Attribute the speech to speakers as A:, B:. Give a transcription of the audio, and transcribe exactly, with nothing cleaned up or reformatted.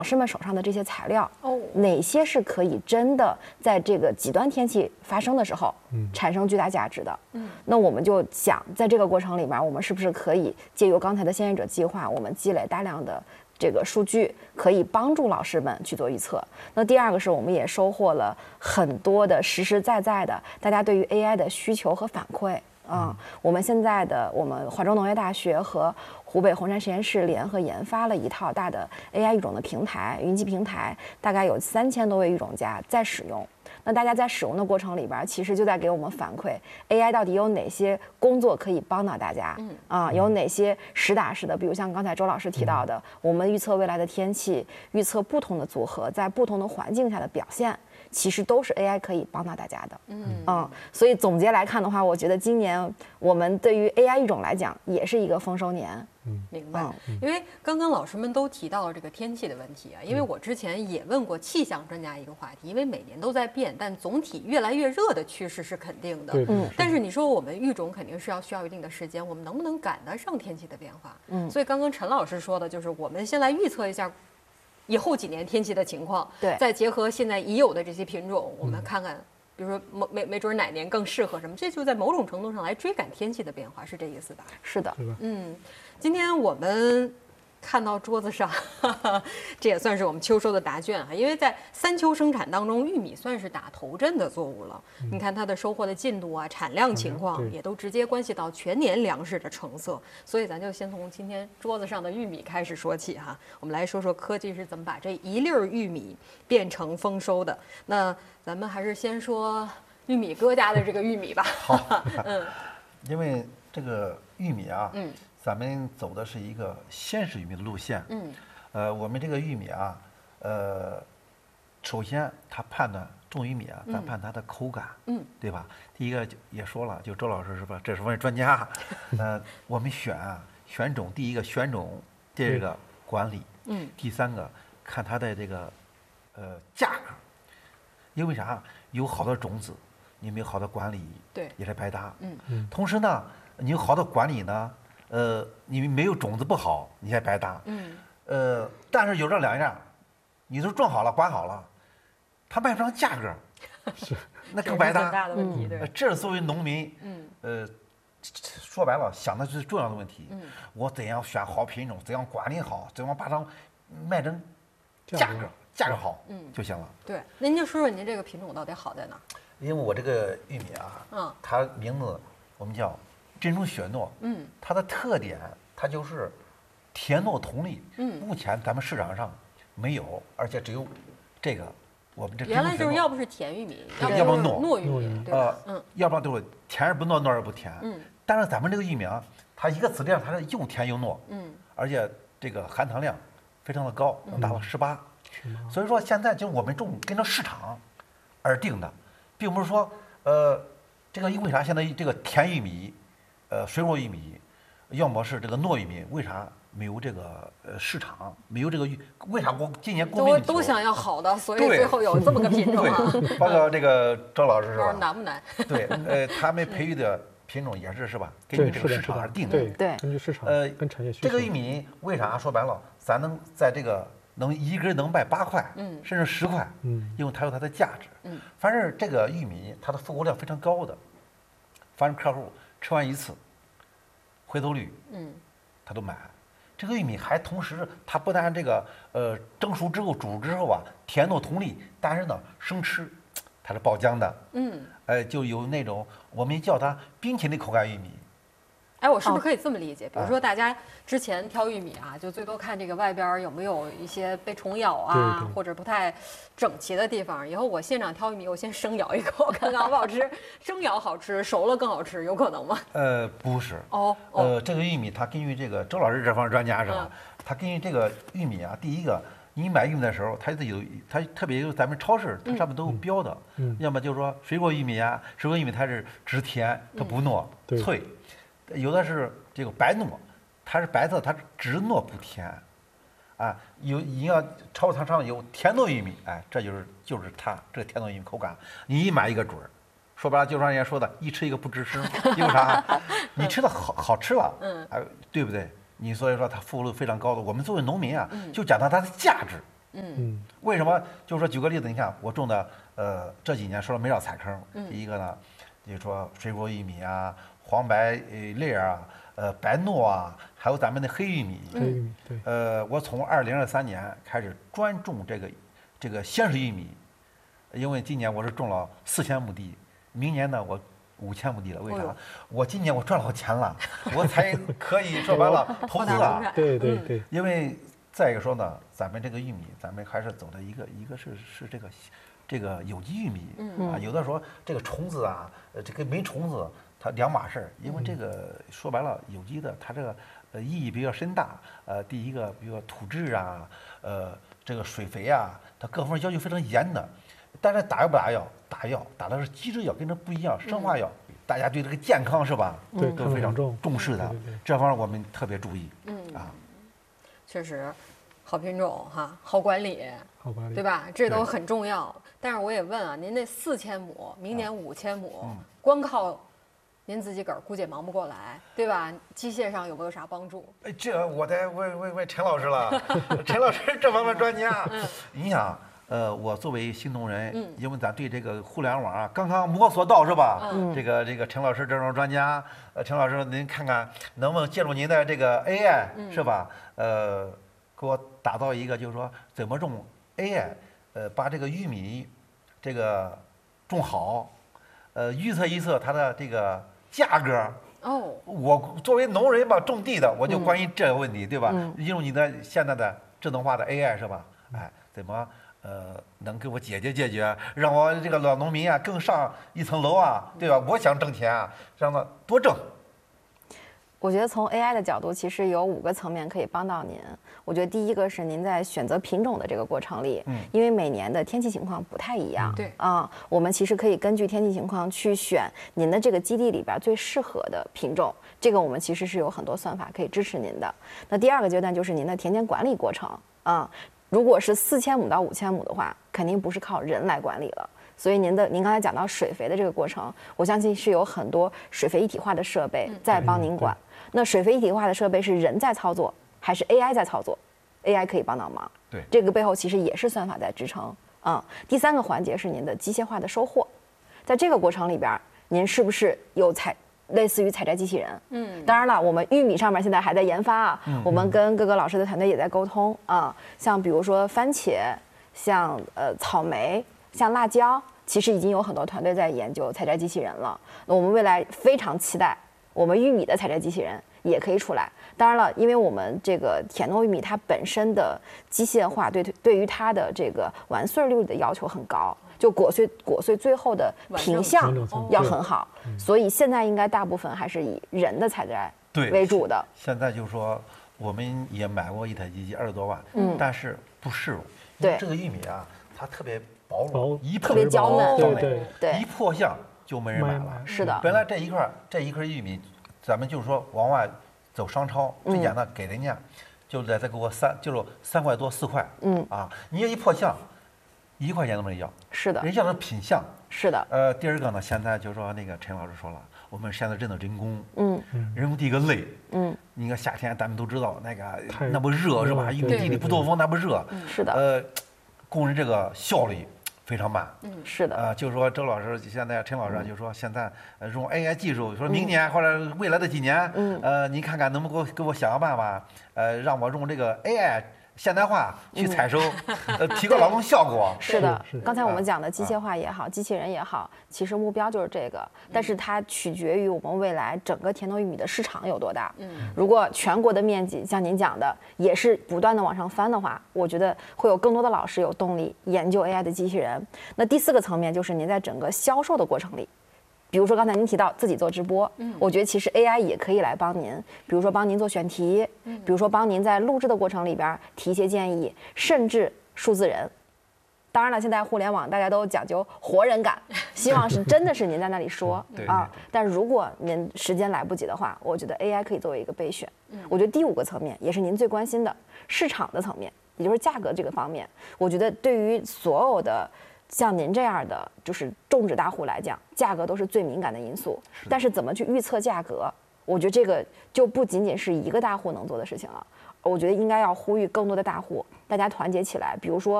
A: 老师们手上的这些材料，哦，哪些是可以真的在这个极端天气发生的时候，嗯，产生巨大价值的？嗯，那我们就想，在这个过程里面，我们是不是可以借由刚才的先行者计划，我们积累大量的这个数据，可以帮助老师们去做预测？那第二个是，我们也收获了很多的实实在在的大家对于 A I 的需求和反馈。啊、嗯，我们现在的我们华中农业大学和湖北红杉实验室联合研发了一套大的 A I 育种的平台，云集平台，大概有三千多位育种家在使用。那大家在使用的过程里边，其实就在给我们反馈 A I 到底有哪些工作可以帮到大家，嗯啊，有哪些实打实的，比如像刚才周老师提到的，嗯、我们预测未来的天气，预测不同的组合在不同的环境下的表现。其实都是 A I 可以帮到大家的，嗯嗯，所以总结来看的话，我觉得今年我们对于 A I 育种来讲，也是一个丰收年。
B: 嗯，明白。嗯、因为刚刚老师们都提到了这个天气的问题啊，因为我之前也问过气象专家一个话题，因为每年都在变，但总体越来越热的趋势是肯定的。嗯，但是你说我们育种肯定是要需要一定的时间，我们能不能赶得上天气的变化？嗯，所以刚刚陈老师说的就是，我们先来预测一下以后几年天气的情况，
A: 对，
B: 再结合现在已有的这些品种，我们看看，比如说没没没准哪年更适合什么，这就在某种程度上来追赶天气的变化，是这意思吧？
A: 是的，
B: 嗯，今天我们看到桌子上，哈哈，这也算是我们秋收的答卷哈，因为在三秋生产当中，玉米算是打头阵的作物了。嗯、你看它的收获的进度啊、产量情况，也都直接关系到全年粮食的成色。所以咱就先从今天桌子上的玉米开始说起哈，我们来说说科技是怎么把这一粒玉米变成丰收的。那咱们还是先说玉米哥家的这个玉米吧。
C: 好，嗯，因为这个玉米啊，嗯。咱们走的是一个鲜食玉米的路线，嗯，呃，我们这个玉米啊，呃，首先它判断种玉米啊，咱判它的口感，嗯，对吧？第一个也说了，就周老师是吧？这是问专家，呃，我们选啊，选种，第一个选种，第二个管理，嗯，第三个看它的这个呃价格，因为啥？有好的种子，你没有好的管理，
B: 对，
C: 也是白搭，嗯嗯。同时呢，你有好的管理呢。呃，你没有种子不好，你还白搭。嗯。呃，但是有这两样，你都种好了、管好了，它卖不上价格，
B: 是，
C: 那更白搭。
B: 很大的问题，对。
C: 这是作为农民，嗯，呃，说白了，想的是最重要的问题。嗯。我怎样选好品种，怎样管理好，怎样把它卖成价格，价格好，嗯，就行了。
B: 对，那您就说说您这个品种到底好在哪？
C: 因为我这个玉米啊，嗯，它名字我们叫。珍珠雪糯，嗯，它的特点，它就是甜糯同粒，嗯，目前咱们市场上没有，而且只有这个我们这
B: 原来就是要不是甜玉米，
C: 要不糯
B: 糯玉米，对吧？
C: 嗯，要不然就是甜而不糯，糯而不甜，嗯。但是咱们这个玉米啊，它一个籽量它是又甜又糯，嗯，而且这个含糖量非常的高，能达到十八，所以说现在就我们种跟着市场而定的，并不是说呃这个为啥现在这个甜玉米。呃，水果玉米，要么是这个糯玉米，为啥没有这个呃市场？没有这个玉？为啥我今年国民
B: 都都想要好的，所以最后有这么个品种啊。
C: 对，包括这个周老师是吧？
B: 难不难？
C: 对，呃，他们培育的品种也是是吧？根据这个市场而定的。
A: 对对，
D: 根据市场
C: 呃
D: 跟产业需求。
C: 这个玉米为啥说白了，咱能在这个能一根能卖八块，嗯，甚至十块，嗯，因为它有它的价值，嗯，反正这个玉米它的复购量非常高的，反正客户。吃完一次，回头率，嗯，他都买。这个玉米还同时，它不但这个呃蒸熟之后煮之后啊，甜糯同粒，但是呢生吃，它是爆浆的，嗯，呃就有那种我们叫它冰淇淋口感玉米。
B: 哎，我是不是可以这么理解？比如说，大家之前挑玉米啊，就最多看这个外边有没有一些被虫咬啊，或者不太整齐的地方。以后我现场挑玉米，我先生咬一口，看看好不好吃。生咬好吃，熟了更好吃，有可能吗？
C: 呃，不是。哦。呃，这个玉米它根据这个周老师这方面专家是吧？他根据这个玉米啊，第一个，你买玉米的时候，它有它特别有咱们超市，它上面都有标的。嗯。要么就是说水果玉米啊，水果玉米它是只甜，它不糯脆。有的是这个白糯，它是白色，它是只糯不甜，啊，有你要超市上有甜糯玉米，哎，这就是就是它这个甜糯玉米口感，你一买一个准儿，说白了就像人家说的，一吃一个不吱声，因为啥？你吃的好好吃了，嗯，哎，对不对？你所以说它复购率非常高的，我们作为农民啊，就讲到它的价值，
B: 嗯，
C: 为什么？就是说举个例子，你看我种的，呃，这几年说了没少踩坑。第一个呢，就是说水果玉米啊，黄白粒儿啊，呃，白糯啊，还有咱们的黑玉米。
D: 黑玉米，对。
C: 呃，我从二零二三年开始专种这个这个鲜水玉米，因为今年我是种了四千亩地，明年呢我。五千亩地了，为啥？我今年我赚了钱了，我才可以说白了投资了。
D: 对对对。
C: 因为再一个说呢，咱们这个玉米，咱们还是走的一个一个是是这个这个有机玉米啊。有的说这个虫子啊，呃，这个没虫子，它两码事儿。因为这个说白了，有机的它这个呃意义比较深大。呃，第一个，比如说土质啊，呃，这个水肥啊，它各方面要求非常严的。但是打药不打药？打药打的是基质药，跟这不一样，生化药。嗯、大家对这个健康是吧？
D: 对，
C: 都非常重视的。
D: 对对对
C: 这方面我们特别注意。
B: 嗯
C: 啊，
B: 确实，好品种哈，好管理，
D: 好管理，
B: 对吧？这都很重要。但是我也问啊，您那四千亩，明年五千亩，嗯、光靠您自己个儿估计也忙不过来，对吧？机械上有没有啥帮助？
C: 哎，这我得问问问陈老师了。陈老师这方面专家。嗯、你想。呃，我作为新农人，嗯、因为咱对这个互联网啊刚刚摸索到是吧？嗯、这个这个陈老师这种专家，呃，陈老师您看看能不能借助您的这个 A I、嗯、是吧？呃，给我打造一个就是说怎么种 A I， 呃，把这个玉米这个种好，呃，预测预测它的这个价格。哦，我作为农人吧，种地的，我就关于这个问题，嗯、对吧？嗯、用你的现在的智能化的 A I 是吧？哎，怎么？呃，能给我解决解决，让我这个老农民啊更上一层楼啊，对吧？我想挣钱啊，让他多挣。
A: 我觉得从 A I 的角度，其实有五个层面可以帮到您。我觉得第一个是您在选择品种的这个过程里，嗯，因为每年的天气情况不太一样，
B: 对
A: 啊、嗯，我们其实可以根据天气情况去选您的这个基地里边最适合的品种。这个我们其实是有很多算法可以支持您的。那第二个阶段就是您的田间管理过程啊。嗯如果是四千亩到五千亩的话，肯定不是靠人来管理了。所以您的您刚才讲到水肥的这个过程，我相信是有很多水肥一体化的设备在帮您管。嗯、那水肥一体化的设备是人在操作，还是 A I 在操作 ？A I 可以帮到忙。
C: 对，
A: 这个背后其实也是算法在支撑。嗯，第三个环节是您的机械化的收获，在这个过程里边，您是不是有采？类似于采摘机器人，嗯，当然了，我们玉米上面现在还在研发啊，嗯、我们跟各个老师的团队也在沟通啊，像比如说番茄，像呃草莓，像辣椒，其实已经有很多团队在研究采摘机器人了。那我们未来非常期待，我们玉米的采摘机器人也可以出来。当然了，因为我们这个甜糯玉米它本身的机械化对对于它的这个完穗率的要求很高。就果穗果穗最后的品相要很好，所以现在应该大部分还是以人的采摘为主的。
C: 现在就是说，我们也买过一台机器，二十多万，嗯，但是不适用。
A: 对，
C: 这个玉米啊，它特别薄弱，一
A: 特别娇嫩，
D: 对
A: 对，
C: 一破相就没人买了。
A: 是的，
C: 本来这一块这一颗玉米，咱们就是说往外走商超，最简单给人家，就在这给我三就是三块多四块，嗯啊，你要一破相。一块钱都没要，
A: 是的，
C: 人要的品相，
A: 是的。
C: 呃，第二个呢，现在就是说那个陈老师说了，我们现在真的人工，嗯，人工第一个累，嗯，你看夏天咱们都知道那个那不热是吧？玉米地里不透风那不热，
A: 是的。
C: 呃，工人这个效率非常慢，
A: 嗯，是的。
C: 呃，就是说周老师现在陈老师就说现在呃用 A I 技术，说明年或者未来的几年，嗯，呃，您看看能不能给我给我想个办法，呃，让我用这个 A I。现代化去采收，嗯、呃，提高劳动效果。
A: 是的，刚才我们讲的机械化也好，啊、机器人也好，其实目标就是这个，但是它取决于我们未来整个甜糯玉米的市场有多大。嗯，如果全国的面积像您讲的也是不断的往上翻的话，我觉得会有更多的老师有动力研究 A I 的机器人。那第四个层面就是您在整个销售的过程里。比如说刚才您提到自己做直播，嗯，我觉得其实 A I 也可以来帮您，比如说帮您做选题，嗯，比如说帮您在录制的过程里边提一些建议，甚至数字人。当然了，现在互联网大家都讲究活人感，希望是真的是您在那里说啊。但如果您时间来不及的话，我觉得 A I 可以作为一个备选。我觉得第五个层面也是您最关心的市场的层面，也就是价格这个方面。我觉得对于所有的像您这样的就是种植大户来讲，价格都是最敏感的因素。但是怎么去预测价格，我觉得这个就不仅仅是一个大户能做的事情了， 我觉得应该要呼吁更多的大户大家团结起来，比如说